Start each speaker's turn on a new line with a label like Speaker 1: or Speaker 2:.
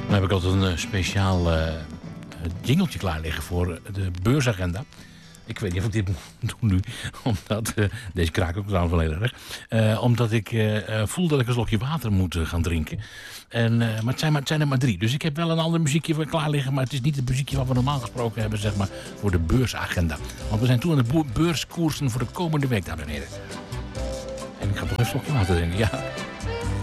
Speaker 1: Dan heb ik altijd een speciaal jingletje klaar liggen voor de beursagenda. Ik weet niet of ik dit moet doen nu. Omdat, deze kraak ook trouwens wel heel erg. Omdat ik voel dat ik een slokje water moet gaan drinken. Maar het zijn er maar 3. Dus ik heb wel een ander muziekje voor klaar liggen. Maar het is niet het muziekje wat we normaal gesproken hebben, zeg maar, voor de beursagenda. Want we zijn toe aan de beurskoersen voor de komende week, dames en heren. En ik ga toch een slokje water drinken, ja.